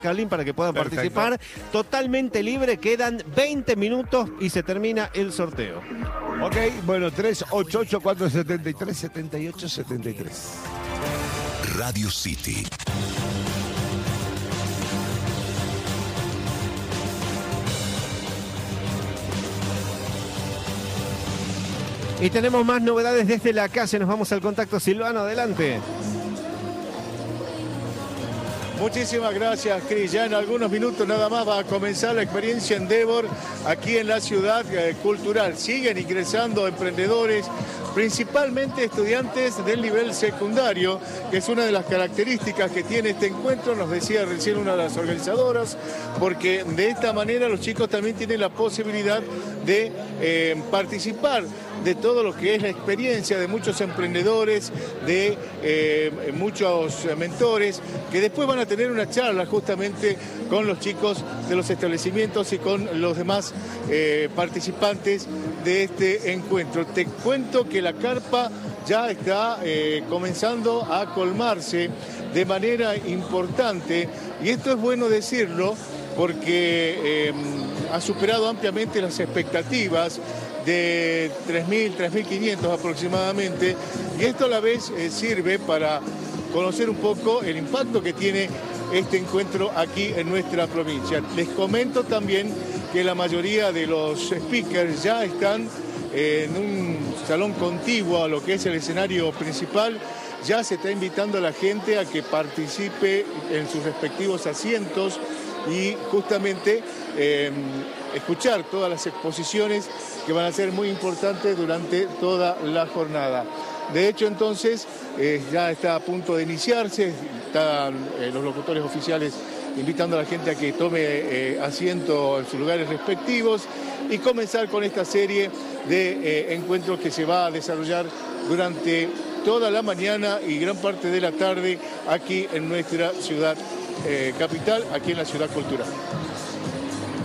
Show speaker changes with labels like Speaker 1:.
Speaker 1: Carlín, para que puedan
Speaker 2: Perfecto.
Speaker 1: participar. Totalmente libre, quedan 20 minutos y se termina el sorteo.
Speaker 2: Ok, bueno, 388-473-7873.
Speaker 3: Radio City.
Speaker 1: Y tenemos más novedades desde la calle. Nos vamos al contacto. Silvano, adelante.
Speaker 4: Muchísimas gracias, Cris. Ya en algunos minutos nada más va a comenzar la experiencia Endeavor aquí en la ciudad cultural. Siguen ingresando emprendedores, principalmente estudiantes del nivel secundario, que es una de las características que tiene este encuentro, nos decía recién una de las organizadoras, porque de esta manera los chicos también tienen la posibilidad de participar de todo lo que es la experiencia de muchos emprendedores, de muchos mentores, que después van a tener una charla justamente con los chicos de los establecimientos y con los demás participantes de este encuentro. Te cuento que la carpa ya está comenzando a colmarse de manera importante, y esto es bueno decirlo porque ha superado ampliamente las expectativas de 3.000, 3.500 aproximadamente, y esto a la vez sirve para conocer un poco el impacto que tiene este encuentro aquí en nuestra provincia. Les comento también que la mayoría de los speakers ya están en un salón contiguo a lo que es el escenario principal. Ya se está invitando a la gente a que participe en sus respectivos asientos y justamente escuchar todas las exposiciones que van a ser muy importantes durante toda la jornada. De hecho, entonces, ya está a punto de iniciarse, están los locutores oficiales invitando a la gente a que tome asiento en sus lugares respectivos y comenzar con esta serie de encuentros que se va a desarrollar durante toda la mañana y gran parte de la tarde aquí en nuestra ciudad capital, aquí en la ciudad cultural.